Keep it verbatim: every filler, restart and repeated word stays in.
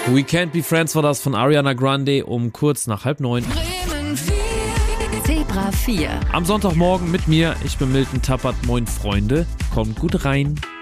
We Can't Be Friends war das von Ariana Grande um kurz nach halb neun. Zebra vier. Am Sonntagmorgen mit mir, ich bin Milton Tappert. Moin Freunde, kommt gut rein.